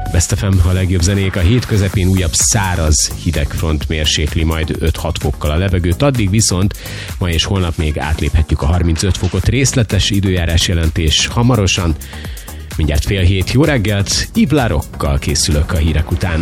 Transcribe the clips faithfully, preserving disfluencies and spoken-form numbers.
Best ef em, a legjobb zenék a hét közepén, újabb száraz hidegfront mérsékli majd öt-hat fokkal a levegőt, addig viszont ma és holnap még átléphetjük a harmincöt fokot. Részletes időjárás jelentés hamarosan, mindjárt fél hét. Jó reggelt, Yves Larokkal készülök a hírek után.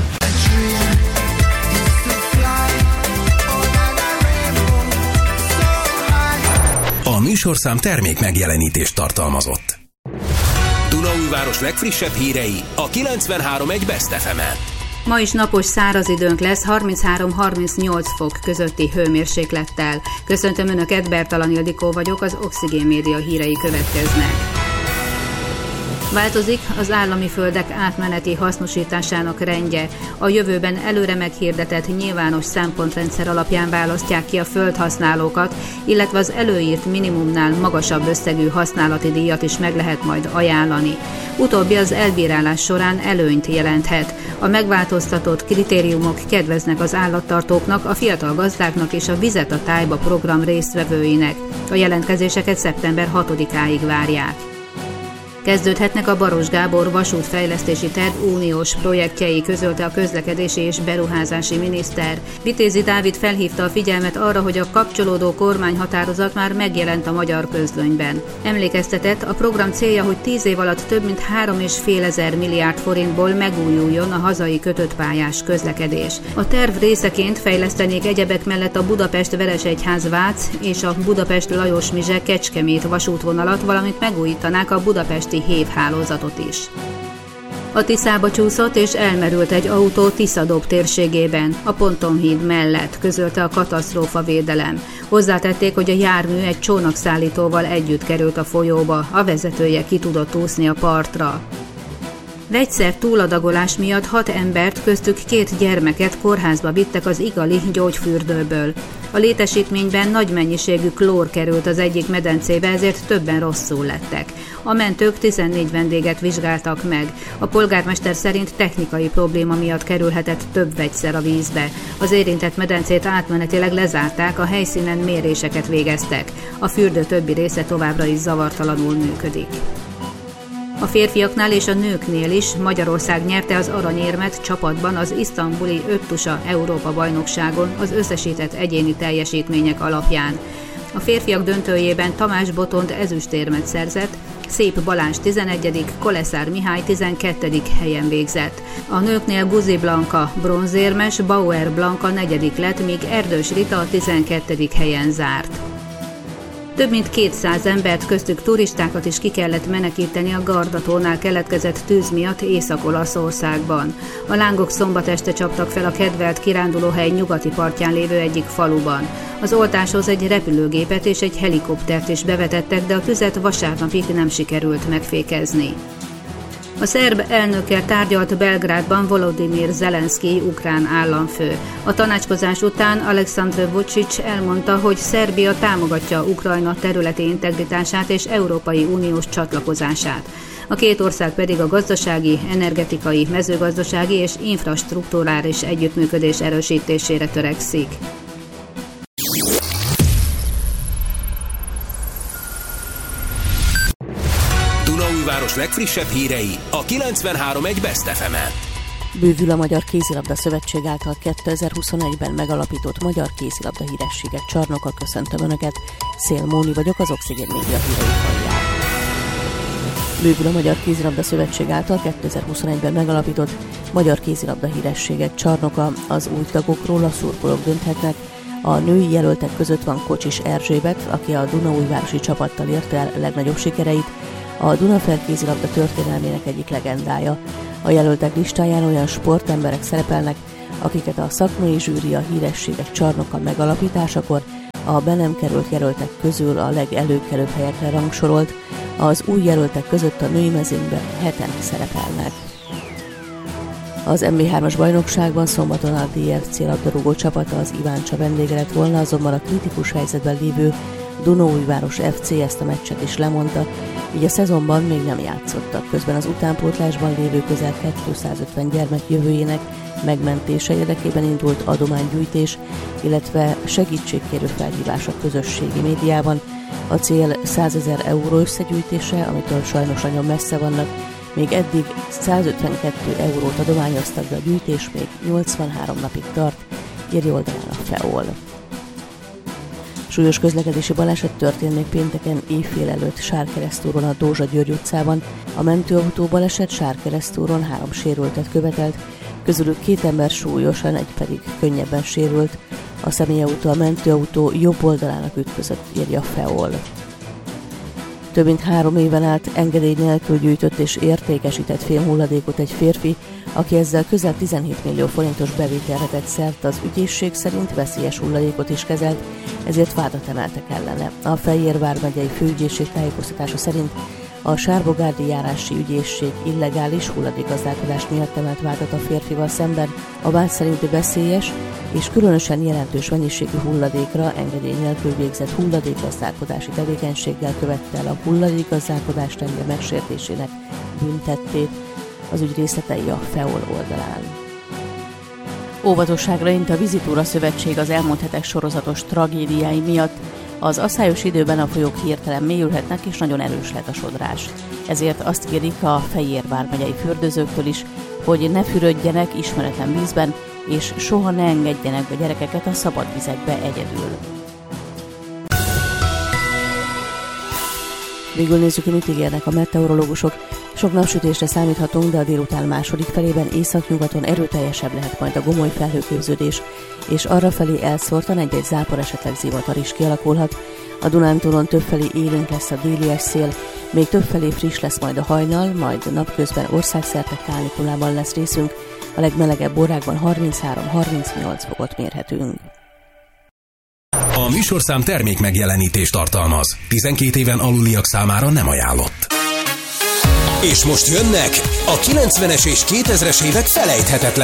A műsorszám termék megjelenítést tartalmazott. Dunaújváros legfrissebb hírei a kilencvenhárom egész egy Best ef emen. Ma is napos, száraz időnk lesz, harminchárom-harmincnyolc fok közötti hőmérséklettel. Köszöntöm Önöket, Bertalan Ildikó vagyok, az Oxigén Média hírei következnek. Változik az állami földek átmeneti hasznosításának rendje. A jövőben előre meghirdetett nyilvános szempontrendszer alapján választják ki a földhasználókat, illetve az előírt minimumnál magasabb összegű használati díjat is meg lehet majd ajánlani. Utóbbi az elbírálás során előnyt jelenthet. A megváltoztatott kritériumok kedveznek az állattartóknak, a fiatal gazdáknak és a Vizet a tájba program résztvevőinek. A jelentkezéseket szeptember hatodikáig várják. Kezdődhetnek a Baros Gábor vasútfejlesztési terv uniós projektjei, közölte a közlekedési és beruházási miniszter. Vitézi Dávid felhívta a figyelmet arra, hogy a kapcsolódó kormányhatározat már megjelent a magyar közlönyben. Emlékeztetett, a program célja, hogy tíz év alatt több mint három és fél ezer milliárd forintból megújuljon a hazai kötöttpályás közlekedés. A terv részeként fejlesztenék egyebek mellett a Budapest-Veresegyház-Vác és a Budapest-Lajos-Mizse-Kecskemét vasútvonalat, valamint megújítanák a budapesti hévhálózatot is. A Tiszába csúszott és elmerült egy autó Tisza-Dob térségében, a Pontonhíd mellett, közölte a katasztrófavédelem. Hozzátették, hogy a jármű egy csónakszállítóval együtt került a folyóba, a vezetője ki tudott úszni a partra. Vegyszer túladagolás miatt hat embert, köztük két gyermeket kórházba vittek az Igali gyógyfürdőből. A létesítményben nagy mennyiségű klór került az egyik medencébe, ezért többen rosszul lettek. A mentők tizennégy vendéget vizsgáltak meg. A polgármester szerint technikai probléma miatt kerülhetett több vegyszer a vízbe. Az érintett medencét átmenetileg lezárták, a helyszínen méréseket végeztek. A fürdő többi része továbbra is zavartalanul működik. A férfiaknál és a nőknél is Magyarország nyerte az aranyérmet csapatban az isztambuli öttusa Európa-bajnokságon az összesített egyéni teljesítmények alapján. A férfiak döntőjében Tamás Botond ezüstérmet szerzett, Szép Balázs tizenegyedik, Koleszár Mihály tizenkettedik helyen végzett. A nőknél Guzi Blanka bronzérmes, Bauer Blanka negyedik lett, míg Erdős Rita a tizenkettedik helyen zárt. Több mint kétszáz embert, köztük turistákat is ki kellett menekíteni a Gardatónál keletkezett tűz miatt Észak-Olaszországban. A lángok szombat este csaptak fel a kedvelt kirándulóhely nyugati partján lévő egyik faluban. Az oltáshoz egy repülőgépet és egy helikoptert is bevetettek, de a tüzet vasárnapig nem sikerült megfékezni. A szerb elnökkel tárgyalt Belgrádban Volodymyr Zelenszkij ukrán államfő. A tanácskozás után Aleksandr Vučić elmondta, hogy Szerbia támogatja Ukrajna területi integritását és Európai Uniós csatlakozását. A két ország pedig a gazdasági, energetikai, mezőgazdasági és infrastrukturális együttműködés erősítésére törekszik. Dunaújváros legfrissebb hírei a kilencvenhárom egész egy Best ef emen. Bővül a Magyar Kézilabda Szövetség által kétezer-huszonegyben megalapított Magyar Kézilabda Hírességek Csarnoka. Köszöntöm Önöket, Szél Móni vagyok, az Oxigén Média hírei hallják. Bővül a Magyar Kézilabda Szövetség által kétezer-huszonegyben megalapított Magyar Kézilabda Hírességek Csarnoka. Az új tagokról a szurkolók dönthetnek. A női jelöltek között van Kocsis Erzsébet, aki a dunaújvárosi csapattal érte el legnagyobb sikereit, a Dunafer kézilabda történelmének egyik legendája. A jelöltek listáján olyan sportemberek szerepelnek, akiket a szakmai zsűri a Hírességek Csarnoka megalapításakor a be nem került jelöltek közül a legelőkelőbb helyekre rangsorolt. Az új jelöltek között a női mezőnyben heten szerepelnek. Az em bé hármas bajnokságban szombaton a dé ef cé labdarúgó csapata az Iváncsa vendége lett volna, azonban a kritikus helyzetben lévő Dunaújváros ef cé ezt a meccset is lemondta, így a szezonban még nem játszottak. Közben az utánpótlásban lévő közel kétszázötven gyermek jövőjének megmentése érdekében indult adománygyűjtés, illetve segítségkérő felhívás a közösségi médiában. A cél százezer euró összegyűjtése, amitől sajnos nagyon messze vannak, Még eddig százötvenkettő eurót adományoztak, de a gyűjtés még nyolcvanhárom napig tart, írja oldalán a FEOL. Súlyos közlekedési baleset történt még pénteken éjfél előtt Sárkeresztúron a Dózsa-György utcában. A mentőautó baleset Sárkeresztúron három sérültet követelt, közülük két ember súlyosan, egy pedig könnyebben sérült. A személyautó a mentőautó jobb oldalának ütközött, írja a FEOL. Több mint három éven át engedély nélkül gyűjtött és értékesített fémhulladékot egy férfi, aki ezzel közel tizenhét millió forintos bevételre tett szert, az ügyészség szerint veszélyes hulladékot is kezelt, ezért vádat emeltek ellene. A Fejérvár megyei főügyészség tájékoztatása szerint a Sárbogárdi járási ügyészség illegális hulladékgazdálkodás miatt emelt vádat a férfival szemben. A vád szerint veszélyes és különösen jelentős mennyiségű hulladékra engedély nélkül végzett hulladékgazdálkodási tevékenységgel követte el a hulladékgazdálkodás rendje megsértésének büntettét. Az ügy részletei a FEOL oldalán. Óvatosságra int a Vízitúra Szövetség az elmúlt hetek sorozatos tragédiái miatt. Az aszályos időben a folyók hirtelen mélyülhetnek, és nagyon erős lehet a sodrás. Ezért azt kérik a Fejérvár megyei fürdőzőktől is, hogy ne fürödjenek ismeretlen vízben, és soha ne engedjenek be gyerekeket a szabad vizekbe egyedül. Végül nézzük, hogy mit ígérnek a meteorológusok. Sok napsütésre számíthatunk, de a délután második felében északnyugaton erőteljesebb lehet majd a gomoly felhőképződés, és arrafelé elszórtan egy-egy zápor, esetleg zivatar is kialakulhat. A Dunántúlon többfelé élénk lesz a délies szél, még többfelé friss lesz majd a hajnal, majd napközben országszerte kánikulában lesz részünk. A legmelegebb órákban harminchárom-harmincnyolc fokot mérhetünk. A műsorszám termék megjelenítést tartalmaz. tizenkét éven aluliak számára nem ajánlott. És most jönnek a kilencvenes és kétezres évek felejthetetlen